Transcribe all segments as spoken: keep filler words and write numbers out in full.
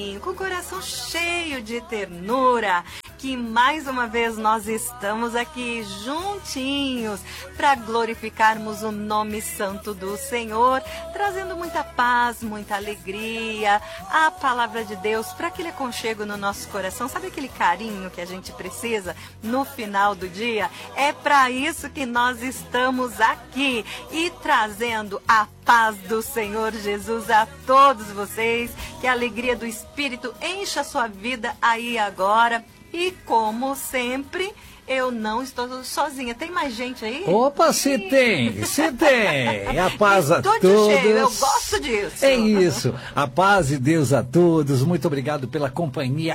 Com o coração cheio de ternura, que mais uma vez nós estamos aqui juntinhos para glorificarmos o nome santo do Senhor, trazendo muita paz, muita alegria, a palavra de Deus para aquele aconchego no nosso coração. Sabe aquele carinho que a gente precisa no final do dia? É para isso que nós estamos aqui e trazendo a paz do Senhor Jesus a todos vocês, que a alegria do Espírito encha a sua vida aí agora. E como sempre, eu não estou sozinha. Tem mais gente aí? Opa, se tem, se tem. A paz a todos. Cheio, eu gosto disso. É isso. A paz de Deus a todos. Muito obrigado pela companhia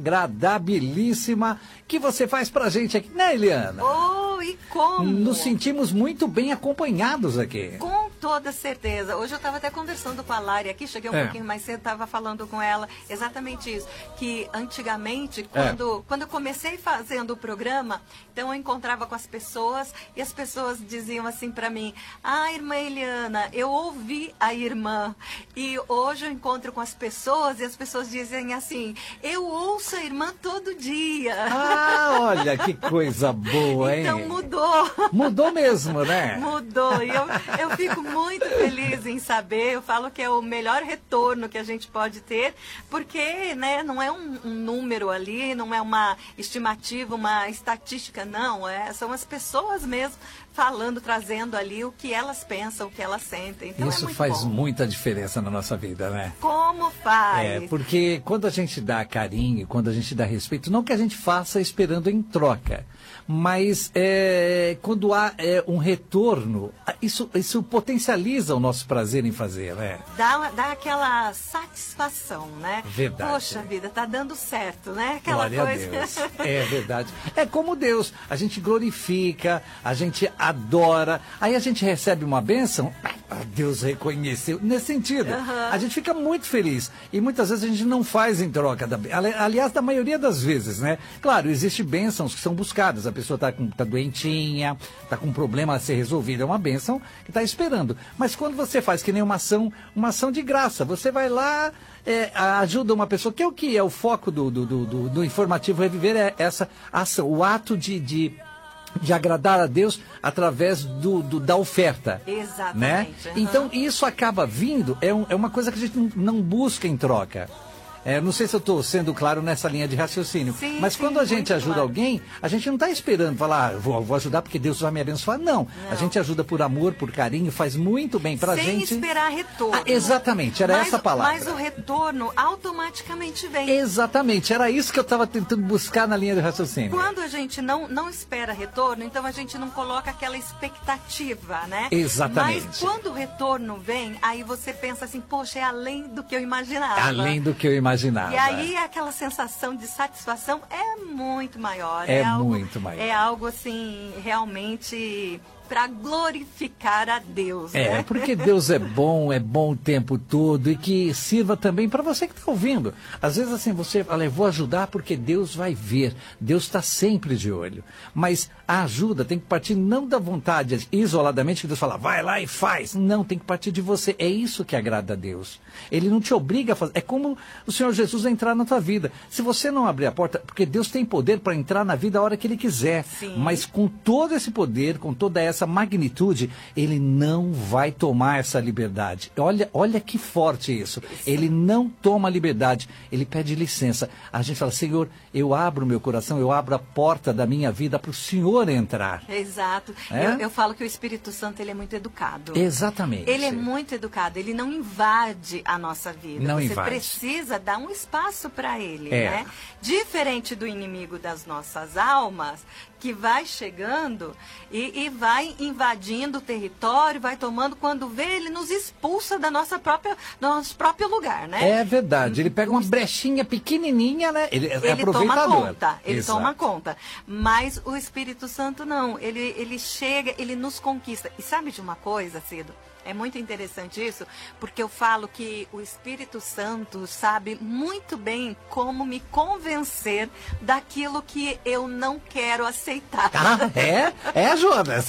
agradabilíssima que você faz pra gente aqui, né, Eliana? Oh, e como? Nos sentimos muito bem acompanhados aqui. Com toda certeza. Hoje eu estava até conversando com a Lari aqui, cheguei um é. pouquinho mais cedo, estava falando com ela exatamente isso, que antigamente, quando, é. quando eu comecei fazendo o programa, então eu encontrava com as pessoas e as pessoas diziam assim para mim: ah, irmã Eliana, eu ouvi a irmã. E hoje eu encontro com as pessoas e as pessoas dizem assim: eu ouço a irmã todo dia. Ah, olha que coisa boa, hein? Então mudou. Mudou mesmo, né? Mudou. E eu, eu fico muito feliz em saber, eu falo que é o melhor retorno que a gente pode ter, porque, né, não é um, um número ali, não é uma estimativa, uma estatística, não, é, são as pessoas mesmo falando, trazendo ali o que elas pensam, o que elas sentem. Então isso é muito faz bom. muita diferença na nossa vida, né? Como faz? É, porque quando a gente dá carinho, quando a gente dá respeito, não que a gente faça esperando em troca, mas é, quando há é, um retorno, isso, isso potencializa o nosso prazer em fazer, né? Dá, dá aquela satisfação, né? Verdade. Poxa vida, tá dando certo, né? Aquela Glória coisa. A Deus. É verdade. É como Deus, a gente glorifica, a gente adora, aí a gente recebe uma bênção, Deus reconheceu, nesse sentido. Uhum. A gente fica muito feliz. E muitas vezes a gente não faz em troca da bênção. Aliás, da maioria das vezes, né? Claro, existem bênçãos que são buscadas. A pessoa está tá doentinha, está com um problema a ser resolvido. É uma bênção que está esperando. Mas quando você faz que nem uma ação, uma ação de graça, você vai lá, é, ajuda uma pessoa, que é o que é o foco do, do, do, do, do Informativo Reviver, é essa ação, o ato de... de de agradar a Deus através do, do, da oferta. Exatamente. Né? Uhum. Então, isso acaba vindo, é, um, é uma coisa que a gente não, não busca em troca. É, não sei se eu estou sendo claro nessa linha de raciocínio, sim, mas sim, quando a gente ajuda claro. alguém, a gente não está esperando falar, ah, vou, vou ajudar porque Deus vai me abençoar. Não. não, a gente ajuda por amor, por carinho, faz muito bem para a gente. Sem esperar retorno. Ah, exatamente, era mas, essa palavra. Mas o retorno automaticamente vem. Exatamente, era isso que eu estava tentando buscar na linha de raciocínio. Quando a gente não, não espera retorno, então a gente não coloca aquela expectativa, né? Exatamente. Mas quando o retorno vem, aí você pensa assim, poxa, é além do que eu imaginava. Além do que eu imaginava. E aí aquela sensação de satisfação é muito maior. É, é algo, muito maior. É algo assim, realmente para glorificar a Deus. É, né? porque Deus é bom, é bom o tempo todo e que sirva também para você que está ouvindo. Às vezes assim, você fala, eu vou ajudar porque Deus vai ver, Deus está sempre de olho. Mas a ajuda tem que partir não da vontade isoladamente, que Deus fala, vai lá e faz. Não, tem que partir de você. É isso que agrada a Deus. Ele não te obriga a fazer. É como o Senhor Jesus entrar na tua vida. Se você não abrir a porta, porque Deus tem poder para entrar na vida a hora que Ele quiser. Sim. Mas com todo esse poder, com toda essa essa magnitude, ele não vai tomar essa liberdade. Olha, olha que forte isso. Ele não toma liberdade, ele pede licença. A gente fala, Senhor, eu abro o meu coração, eu abro a porta da minha vida para o Senhor entrar. Exato. É? Eu, eu falo que o Espírito Santo, ele é muito educado. Exatamente. Ele é muito educado, ele não invade a nossa vida. Não Você invade. precisa dar um espaço para ele, É. né? Diferente do inimigo das nossas almas, que vai chegando e, e vai invadindo o território, vai tomando, quando vê, ele nos expulsa da nossa própria, do nosso próprio lugar, né? É verdade, ele pega uma brechinha pequenininha, né? Ele, é ele toma aproveitador. conta, ele Exato. toma conta. Mas o Espírito Santo não, ele, ele chega, ele nos conquista. E sabe de uma coisa, Cido? É muito interessante isso, porque eu falo que o Espírito Santo sabe muito bem como me convencer daquilo que eu não quero aceitar. Ah, é? É, Jonas?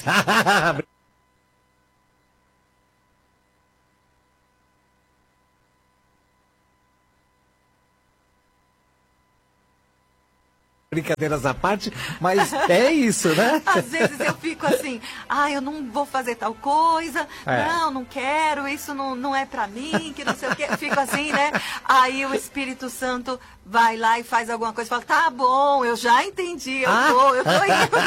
Brincadeiras à parte, mas é isso, né? Às vezes eu fico assim, ah, eu não vou fazer tal coisa, É. não, não quero, isso não, não é pra mim, que não sei o quê. Eu fico assim, né? Aí o Espírito Santo vai lá e faz alguma coisa, fala, tá bom, eu já entendi, eu Ah. vou, eu tô indo.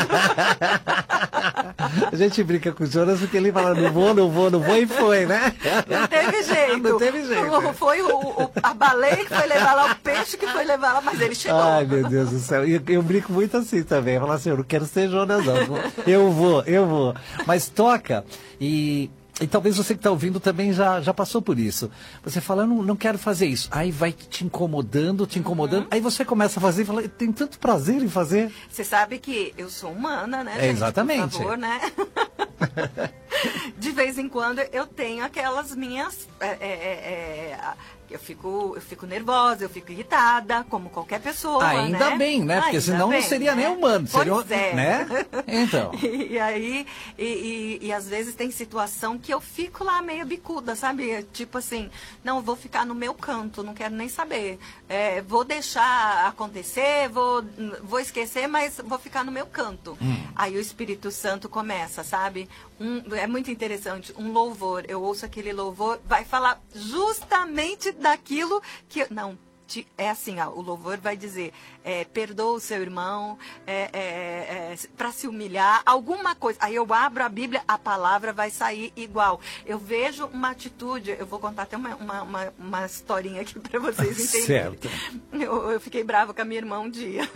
A gente brinca com o Jonas porque ele fala, não vou, não vou, não vou, e foi, né? Não teve jeito. Não teve jeito. Foi o, o- a baleia que foi levar lá, o peixe que foi levar lá, mas ele chegou. Ai, meu Deus do céu. Eu, eu brinco muito assim também. Eu falo assim, eu não quero ser Jonas, não. Eu vou, eu vou. Mas toca e... E talvez você que está ouvindo também já, já passou por isso. Você fala, não, não quero fazer isso. Aí vai te incomodando, te incomodando. Uhum. Aí você começa a fazer e fala, tem tanto prazer em fazer. Você sabe que eu sou humana, né, É, gente? exatamente. Por favor, né? De vez em quando eu tenho aquelas minhas... é, é, é, é, eu fico, eu fico nervosa, eu fico irritada, como qualquer pessoa, Ainda né? bem, né? Porque Ainda senão bem, não seria né? nem humano. Pois Seria, é. né? Então. E, e aí, e, e, e às vezes tem situação que eu fico lá meio bicuda, sabe? Tipo assim, não, vou ficar no meu canto, não quero nem saber. É, vou deixar acontecer, vou, vou esquecer, mas vou ficar no meu canto. Hum. Aí o Espírito Santo começa, sabe? Um, é muito interessante, um louvor, eu ouço aquele louvor, vai falar justamente daquilo que... Não, é assim, ó, o louvor vai dizer, é, perdoa o seu irmão, é, é, é, para se humilhar, alguma coisa. Aí eu abro a Bíblia, a palavra vai sair igual. Eu vejo uma atitude, eu vou contar até uma, uma, uma, uma historinha aqui para vocês entenderem. Certo. Eu, eu fiquei brava com a minha irmã um dia.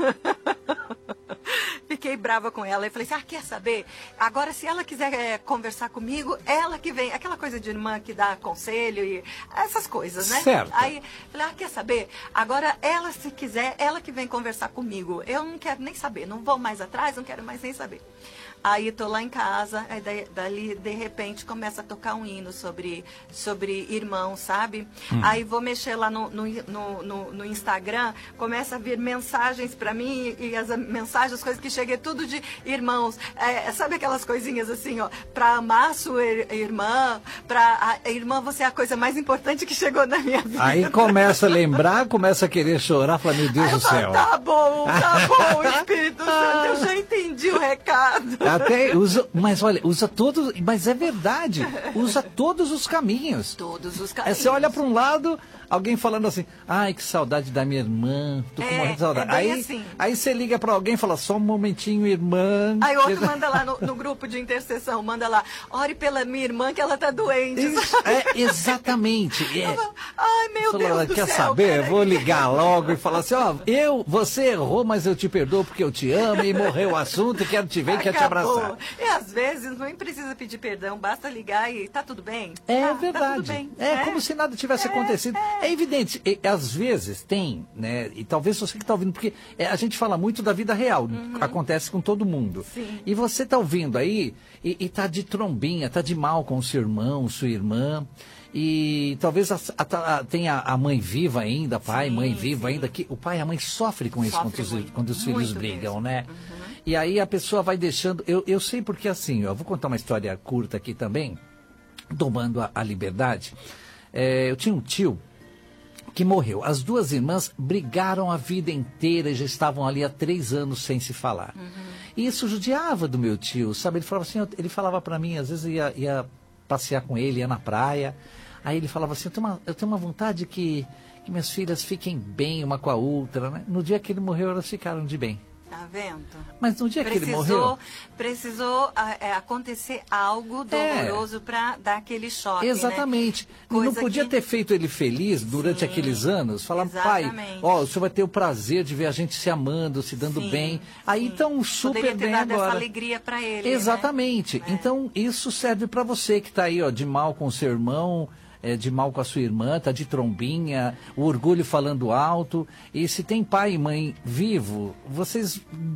Fiquei brava com ela e falei assim, ah, quer saber? Agora, se ela quiser é, conversar comigo, ela que vem. Aquela coisa de irmã que dá conselho e essas coisas, né? Certo. Aí, falei, ah, quer saber? Agora, ela, se quiser, ela que vem conversar comigo. Eu não quero nem saber, não vou mais atrás, não quero mais nem saber. Aí tô lá em casa, aí daí, dali, de repente, começa a tocar um hino sobre, sobre irmãos, sabe? Hum. Aí vou mexer lá no, no, no, no, no Instagram, começa a vir mensagens para mim, e as mensagens, as coisas que chegam, é tudo de irmãos. É, sabe aquelas coisinhas assim, ó, pra amar a sua irmã, pra a irmã, você é a coisa mais importante que chegou na minha vida. Aí começa a lembrar, começa a querer chorar, fala, meu Deus aí do céu. Falo, tá bom, tá bom, Espírito Santo, eu já entendi o recado. Até usa, mas olha, usa todos, mas é verdade, usa todos os caminhos. Todos os caminhos. É, você olha para um lado, alguém falando assim, ai, que saudade da minha irmã, tô com É, morrendo de saudade. é bem aí, assim. aí você liga para alguém e fala, só um momentinho, irmã. Aí outro manda lá no, no grupo de intercessão, manda lá, ore pela minha irmã que ela tá doente. Isso, é, exatamente. É. Ai, meu Falou, Deus do quer céu. saber? Cara. Vou ligar logo e falar assim, ó, eu, você errou, mas eu te perdoo porque eu te amo e morreu o assunto e quero te ver e quero te abraçar. E às vezes nem precisa pedir perdão, basta ligar e tá tudo bem. É tá, verdade. Tá tudo bem. É, é como se nada tivesse é, acontecido. É, é evidente, e, às vezes tem, né? E talvez você que está ouvindo, porque é, a gente fala muito da vida real, uhum. Acontece com todo mundo. Sim. E você está ouvindo aí e, e tá de trombinha, tá de mal com o seu irmão, sua irmã. E talvez a, a, a, tenha a mãe viva ainda, pai, sim, mãe viva sim. ainda, que o pai e a mãe sofrem com isso quando os, quando os filhos brigam, mesmo. Né? Uhum. E aí a pessoa vai deixando. Eu, eu sei porque assim, eu vou contar uma história curta aqui também, tomando a, a liberdade. É, eu tinha um tio que morreu. As duas irmãs brigaram a vida inteira e já estavam ali há três anos sem se falar. Uhum. E isso judiava do meu tio, sabe? Ele falava assim, ele falava para mim, às vezes ia, ia passear com ele, ia na praia. Aí ele falava assim, eu tenho uma, eu tenho uma vontade que, que minhas filhas fiquem bem uma com a outra, né? No dia que ele morreu, elas ficaram de bem. Tá vendo? Mas no dia precisou, que ele morreu... Precisou é, acontecer algo doloroso é. para dar aquele choque, exatamente. Né? Não podia que... ter feito ele feliz durante Sim, aqueles anos. Falar, pai, ó, o senhor vai ter o prazer de ver a gente se amando, se dando Sim, bem. Aí então super Poderia ter bem dado agora. essa alegria para ele. Exatamente. Né? Então isso serve para você que está aí, ó, de mal com o seu irmão, é, de mal com a sua irmã, tá de trombinha, o orgulho falando alto. E se tem pai e mãe vivo, vocês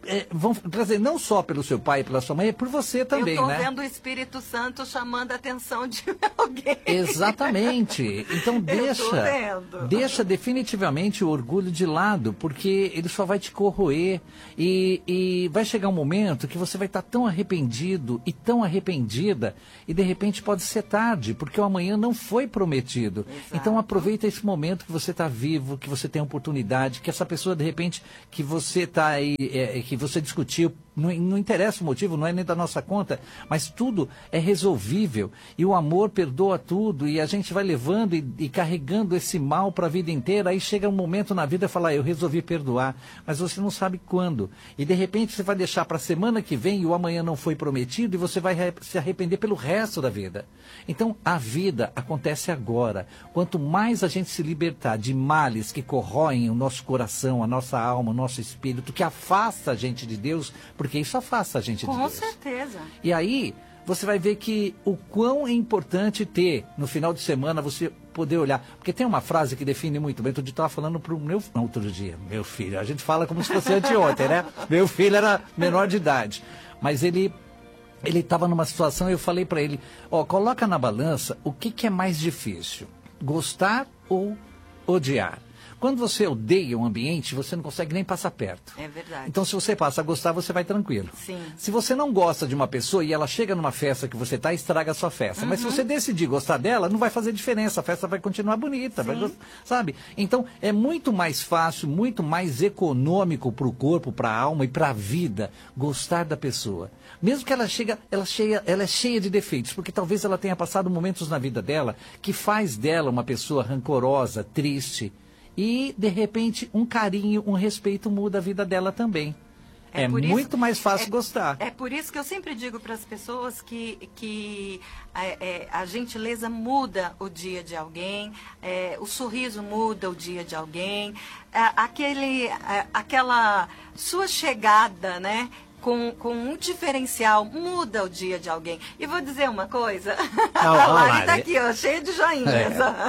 é, vão trazer não só pelo seu pai e pela sua mãe, é por você também, eu tô né? vendo o Espírito Santo chamando a atenção de alguém. Exatamente. Então deixa, Eu tô vendo. deixa definitivamente o orgulho de lado, porque ele só vai te corroer e, e vai chegar um momento que você vai estar tão arrependido e tão arrependida e de repente pode ser tarde, porque o amanhã não foi prometido. Exato. Então aproveita esse momento que você está vivo, que você tem oportunidade, que essa pessoa de repente que você está aí, é, que você discutiu, não, não interessa o motivo, não é nem da nossa conta, mas tudo é resolvível e o amor perdoa tudo e a gente vai levando e, e carregando esse mal para a vida inteira. Aí chega um momento na vida e fala, ah, eu resolvi perdoar, mas você não sabe quando. E de repente você vai deixar para a semana que vem e o amanhã não foi prometido e você vai se arrepender pelo resto da vida. Então a vida acontece agora. Quanto mais a gente se libertar de males que corroem o nosso coração, a nossa alma, o nosso espírito, que afasta a gente de Deus, porque isso afasta a gente de Com Deus. certeza. E aí você vai ver que o quão é importante ter, no final de semana, você poder olhar. Porque tem uma frase que define muito bem. Outro dia eu estava falando para o meu... Não, outro dia, meu filho. A gente fala como se fosse anteontem, né? Meu filho era menor de idade. Mas ele... Ele estava numa situação e eu falei para ele, ó, coloca na balança o que, que é mais difícil, gostar ou odiar. Quando você odeia um ambiente, você não consegue nem passar perto. É verdade. Então, se você passa a gostar, você vai tranquilo. Sim. Se você não gosta de uma pessoa e ela chega numa festa que você está, estraga a sua festa. Uhum. Mas se você decidir gostar dela, não vai fazer diferença. A festa vai continuar bonita, vai, sabe? Então, é muito mais fácil, muito mais econômico para o corpo, para a alma e para a vida gostar da pessoa. Mesmo que ela chega, ela, cheia, ela é cheia de defeitos, porque talvez ela tenha passado momentos na vida dela que faz dela uma pessoa rancorosa, triste. E, de repente, um carinho, um respeito muda a vida dela também. É, é muito isso, mais fácil é, gostar. É por isso que eu sempre digo para as pessoas que, que é, é, a gentileza muda o dia de alguém, é, o sorriso muda o dia de alguém, é, aquele, é, aquela sua chegada, né? Com, com um diferencial, muda o dia de alguém. E vou dizer uma coisa, Ah, a Lari está aqui, ó, cheia de joinhas. É.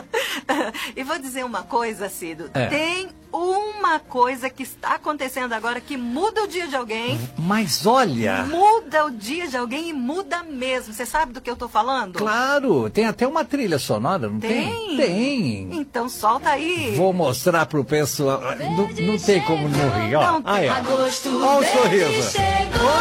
E vou dizer uma coisa, Cido, é. tem uma coisa que está acontecendo agora que muda o dia de alguém. Mas olha... Muda o dia de alguém e muda mesmo. Você sabe do que eu estou falando? Claro, tem até uma trilha sonora, não tem? Tem. Tem. Então solta aí. Vou mostrar pro pessoal. Não, não tem como não rir, ó. Não tem. Aí, ó. Olha o sorriso.